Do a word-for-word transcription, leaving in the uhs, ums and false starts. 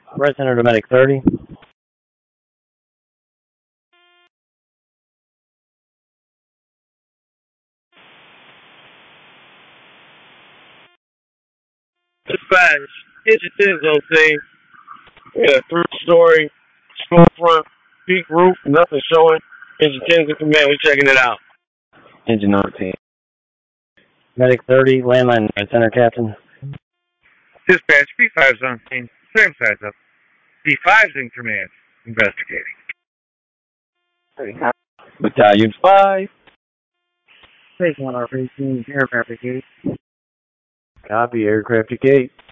Red Center to Medic thirty. Dispatch, Engine ten's on scene. We got a three-story storefront, peak roof, nothing showing. Engine ten's in command, we checking it out. Engine nineteen. Medic thirty, landline, Red Center Captain. Dispatch, B five's on scene. Same size up. B five's in command, investigating. Battalion five. Take one R P C, aircraft to gate. Copy, aircraft to gate.